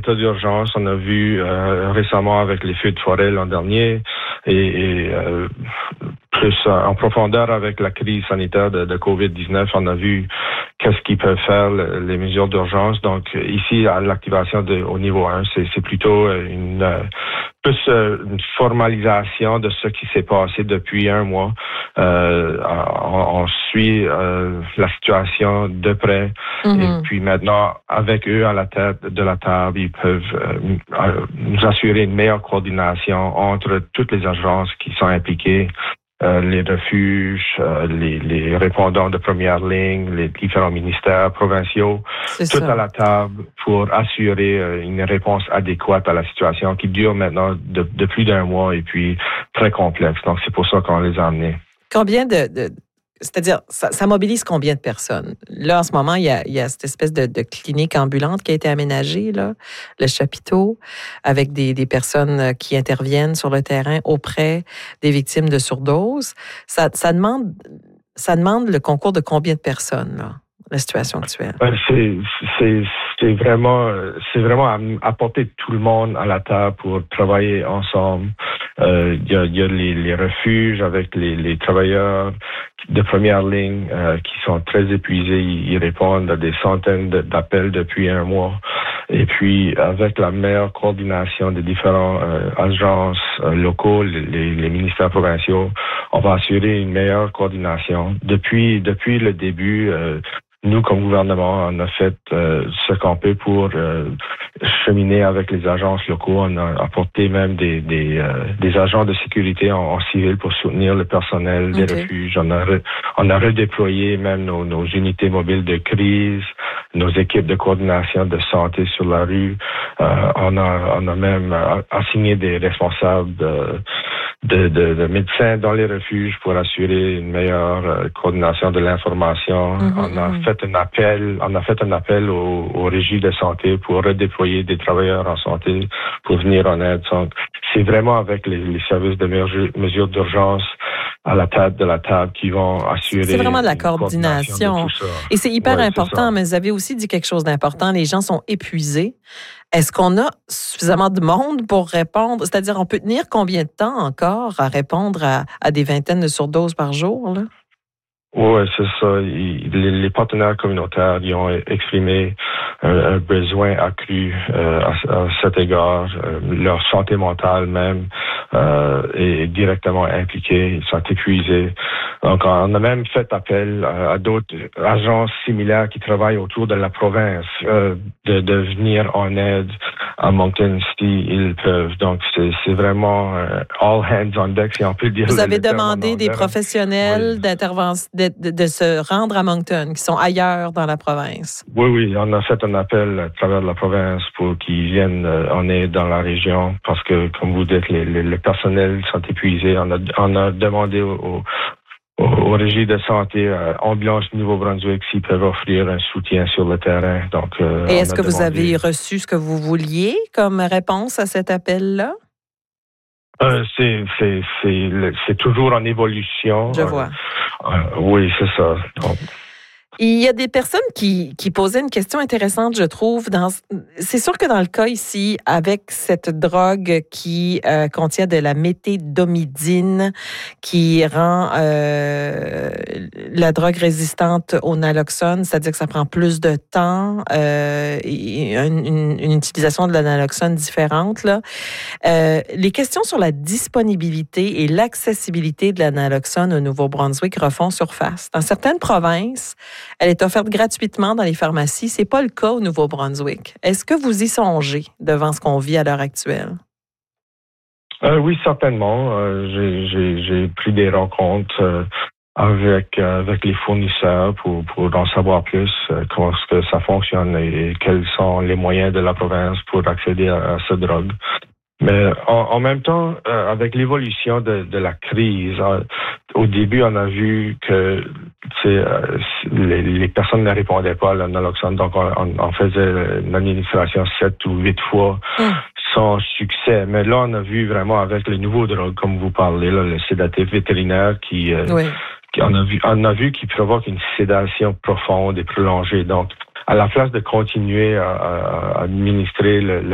l'état d'urgence. On a vu récemment avec les feux de forêt l'an dernier et plus en profondeur avec la crise sanitaire de COVID-19, on a vu qu'est-ce qu'ils peuvent faire les mesures d'urgence. Donc ici, à l'activation au niveau 1, c'est plutôt une formalisation de ce qui s'est passé depuis un mois. On suit la situation de près. Et puis maintenant, avec eux à la tête de la table, ils peuvent nous assurer une meilleure coordination entre toutes les agences qui sont impliquées. Les refuges, les répondants de première ligne, les différents ministères provinciaux, tout à la table pour assurer une réponse adéquate à la situation qui dure maintenant de plus d'un mois et puis très complexe. Donc, c'est pour ça qu'on les a amenés. Combien c'est-à-dire, ça mobilise combien de personnes? Là, en ce moment, il y a cette espèce de clinique ambulante qui a été aménagée, là, le chapiteau, avec des personnes qui interviennent sur le terrain auprès des victimes de surdose. Ça demande le concours de combien de personnes, là, la situation actuelle? C'est vraiment apporter tout le monde à la table pour travailler ensemble. Il y a les refuges avec les travailleurs de première ligne qui sont très épuisés. Ils répondent à des centaines d'appels depuis un mois. Et puis, avec la meilleure coordination des différentes agences locaux, les ministères provinciaux, on va assurer une meilleure coordination. Depuis le début, nous, comme gouvernement, on a fait ce qu'on peut pour cheminer avec les agences locaux. On a apporté même des agents de sécurité en civil pour soutenir le personnel des refuges. On a redéployé même nos unités mobiles de crise, nos équipes de coordination de santé sur la rue. On a même assigné des responsables de médecins dans les refuges pour assurer une meilleure coordination de l'information. On a fait un appel aux régies de santé pour redéployer des travailleurs en santé pour venir en aide. Donc, c'est vraiment avec les services de mesures d'urgence à la tête de la table qui vont assurer. C'est vraiment de la coordination. Et c'est hyper important, mais vous avez aussi dit quelque chose d'important. Les gens sont épuisés. Est-ce qu'on a suffisamment de monde pour répondre? C'est-à-dire, on peut tenir combien de temps encore à répondre à des vingtaines de surdoses par jour, là? Oui, c'est ça. Les partenaires communautaires ils ont exprimé un besoin accru à cet égard. Leur santé mentale même est directement impliquée. Ils sont épuisés. Donc, on a même fait appel à d'autres agences similaires qui travaillent autour de la province de venir en aide à Moncton si ils peuvent. Donc, c'est vraiment all hands on deck, si on peut dire. Vous avez demandé des professionnels d'intervention de se rendre à Moncton, qui sont ailleurs dans la province. Oui, on a fait un appel à travers la province pour qu'ils viennent en aide dans la région, parce que, comme vous dites, le personnel sont épuisés. On a demandé aux régies de santé ambulance Nouveau-Brunswick s'ils peuvent offrir un soutien sur le terrain. Donc, et est-ce que vous avez reçu ce que vous vouliez comme réponse à cet appel-là? C'est toujours en évolution. Je vois. Oui, c'est ça. Donc, il y a des personnes qui posaient une question intéressante, je trouve. C'est sûr que dans le cas ici, avec cette drogue qui contient de la méthédomidine, qui rend la drogue résistante au naloxone, c'est-à-dire que ça prend plus de temps, et une utilisation de la naloxone différente, là. Les questions sur la disponibilité et l'accessibilité de la naloxone au Nouveau-Brunswick refont surface. Dans certaines provinces, elle est offerte gratuitement dans les pharmacies. C'est pas le cas au Nouveau-Brunswick. Est-ce que vous y songez devant ce qu'on vit à l'heure actuelle? Oui, certainement. J'ai pris des rencontres avec les fournisseurs pour en savoir plus, comment est-ce que ça fonctionne et quels sont les moyens de la province pour accéder à cette drogue. Mais en même temps, avec l'évolution de la crise, au début, on a vu que les personnes ne répondaient pas à la naloxone, donc on faisait l'administration 7 ou 8 fois sans succès. Mais là, on a vu vraiment avec les nouveaux drogues, comme vous parlez, là, le sédatif vétérinaire on a vu qu'il provoque une sédation profonde et prolongée. Donc, à la place de continuer à administrer